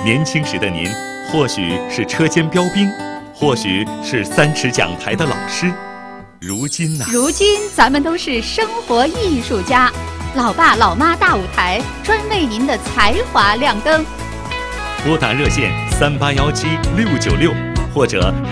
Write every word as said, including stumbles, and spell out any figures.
年轻时的您，或许是车间标兵，或许是三尺讲台的老师，如今呢、啊？ 如今咱们都是生活艺术家，老爸老妈大舞台专为您的才华亮灯。 拨打热线三八幺七六九六或者。